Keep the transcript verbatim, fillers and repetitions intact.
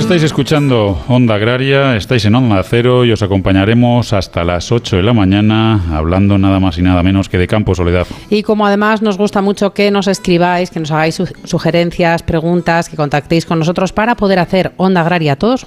estáis escuchando Onda Agraria, estáis en Onda Cero y os acompañaremos hasta las ocho de la mañana hablando nada más y nada menos que de campo, Soledad. Y como además nos gusta mucho que nos escribáis, que nos hagáis su- sugerencias, preguntas, que contactéis con nosotros para poder hacer Onda Agraria todos